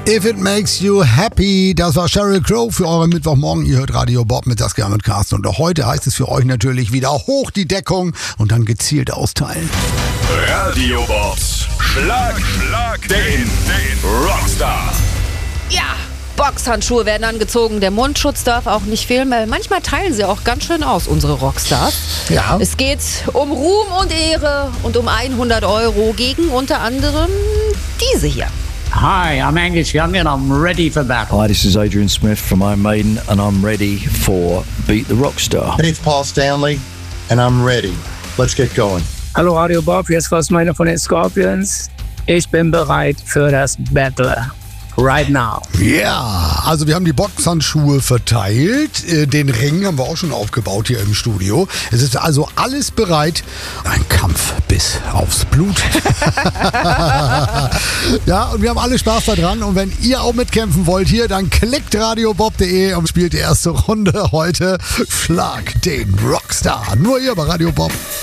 If It Makes You Happy, das war Sheryl Crow für euren Mittwochmorgen. Ihr hört Radio Bob mit Saskia und Carsten. Und auch heute heißt es für euch natürlich wieder hoch die Deckung und dann gezielt austeilen. Radio Bobs Schlag den Rockstar. Ja, Boxhandschuhe werden angezogen, der Mundschutz darf auch nicht fehlen, weil manchmal teilen sie auch ganz schön aus, unsere Rockstars. Ja. Es geht um Ruhm und Ehre und um 100 € gegen unter anderem diese hier. Hi, I'm Angus Young and I'm ready for battle. Hi, this is Adrian Smith from Iron Maiden and I'm ready for Beat the Rockstar. Hey, it's Paul Stanley and I'm ready. Let's get going. Hallo Radio Bob, hier ist Klaus Meiner von den Scorpions. Ich bin bereit für das Battle. Right now. Ja, also wir haben die Boxhandschuhe verteilt. Den Ring haben wir auch schon aufgebaut hier im Studio. Es ist also alles bereit. Ein Kampf bis aufs Blut. Ja, und wir haben alle Spaß daran. Und wenn ihr auch mitkämpfen wollt hier, dann klickt radiobob.de und spielt die erste Runde heute. Schlag den Rockstar. Nur ihr bei Radio Bob.